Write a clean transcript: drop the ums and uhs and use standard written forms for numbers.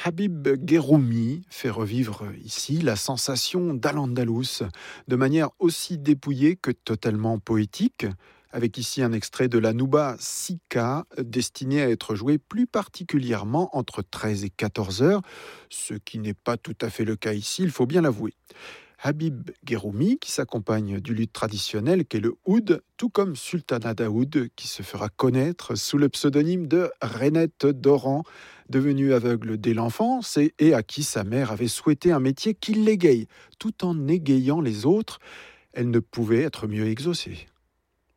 Habib Guerroumi fait revivre ici la sensation d'Al-Andalus de manière aussi dépouillée que totalement poétique, avec ici un extrait de la Nouba Sika destiné à être joué plus particulièrement entre 13 et 14 heures, ce qui n'est pas tout à fait le cas ici, il faut bien l'avouer. Habib Guerroumi, qui s'accompagne du luth traditionnel qu'est le oud, tout comme Sultana Daoud, qui se fera connaître sous le pseudonyme de Rainette d'Oran, devenue aveugle dès l'enfance et à qui sa mère avait souhaité un métier qui l'égaye, tout en égayant les autres. Elle ne pouvait être mieux exaucée.